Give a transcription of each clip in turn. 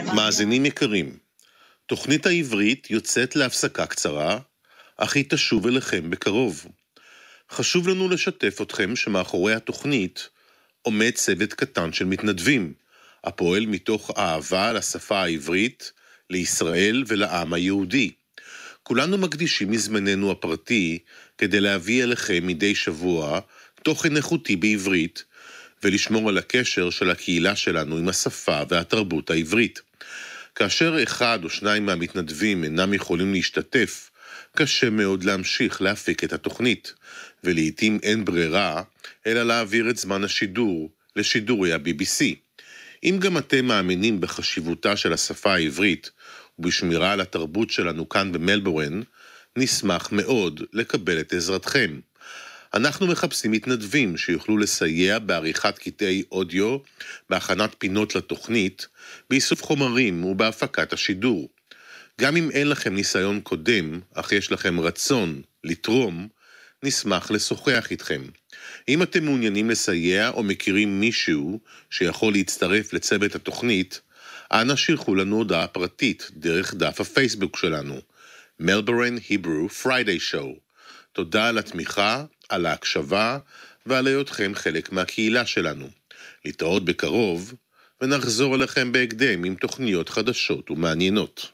מאזינים יקרים, תוכנית העברית יוצאת להפסקה קצרה, אך היא תשוב אליכם בקרוב. חשוב לנו לשתף אתכם שמאחורי התוכנית עומד צוות קטן של מתנדבים, הפועל מתוך אהבה לשפה העברית, לישראל ולעם היהודי. כולנו מקדישים מזמננו הפרטי כדי להביא אליכם מדי שבוע תוכן איכותי בעברית, ולשמור על הקשר של הקהילה שלנו עם השפה והתרבות העברית. כאשר אחד או שניים מהמתנדבים אינם יכולים להשתתף, קשה מאוד להמשיך להפיק את התוכנית, ולעיתים אין ברירה אלא להעביר את זמן השידור לשידורי ה-BBC. אם גם אתם מאמינים בחשיבותה של השפה העברית ובשמירה על התרבות שלנו כאן במלבורן, נשמח מאוד לקבל את עזרתכם. אנחנו מחפשים מתנדבים שיוכלו לסייע בעריכת קטעי אודיו, בהכנת פינות לתוכנית, באיסוף חומרים ובהפקת השידור. גם אם אין לכם ניסיון קודם, אך יש לכם רצון לתרום, נשמח לשוחח איתכם. אם אתם מעוניינים לסייע או מכירים מישהו שיכול להצטרף לצוות התוכנית, אנא שלחו לנו הודעה פרטית דרך דף הפייסבוק שלנו, Melbourne Hebrew Friday Show. תודה על התמיכה, על ההקשבה ועל היותכם חלק מהקהילה שלנו. להתראות בקרוב ונחזור אליכם בהקדם עם תוכניות חדשות ומעניינות.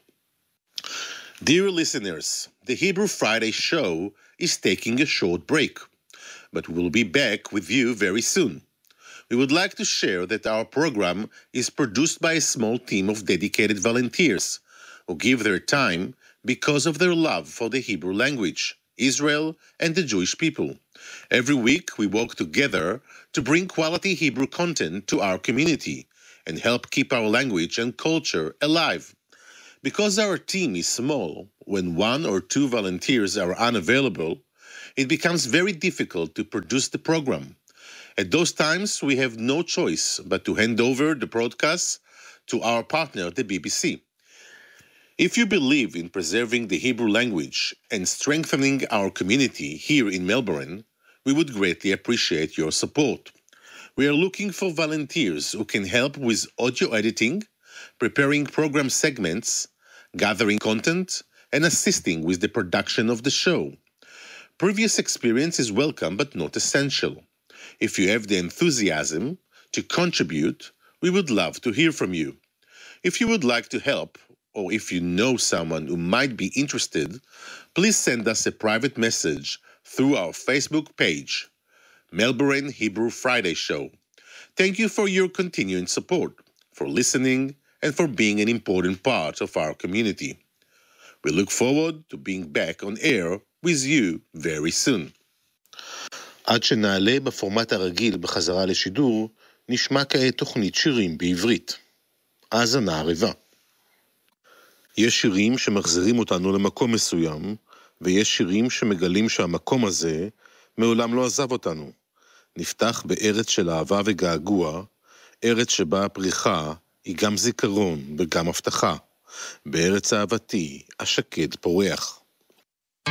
Dear listeners, the Hebrew Friday show is taking a short break, but we'll be back with you very soon. We would like to share that our program is produced by a small team of dedicated volunteers who give their time because of their love for the Hebrew language, Israel, and the Jewish people. Every week we work together to bring quality Hebrew content to our community and help keep our language and culture alive. Because our team is small, when one or two volunteers are unavailable, it becomes very difficult to produce the program. At those times, we have no choice but to hand over the broadcasts to our partner, the BBC. If you believe in preserving the Hebrew language and strengthening our community here in Melbourne, we would greatly appreciate your support. We are looking for volunteers who can help with audio editing, preparing program segments, gathering content, and assisting with the production of the show. Previous experience is welcome but not essential. If you have the enthusiasm to contribute, we would love to hear from you. If you would like to help, or if you know someone who might be interested, please send us a private message through our Facebook page, Melbourne Hebrew Friday Show. Thank you for your continuing support, for listening, and for being an important part of our community. We look forward to being back on air with you very soon. עד שנעלה בפורמט הרגיל בחזרה לשידור, נשמע כעת תוכנית שירים בעברית. האזנה ערבה. יש שירים שמחזירים אותנו למקום מסוים, ויש שירים שמגלים שהמקום הזה מעולם לא עזב אותנו. נפתח בארץ של אהבה וגעגוע, ארץ שבה הפריחה היא גם זיכרון וגם הבטחה. בארץ אהבתי, השקד פורח.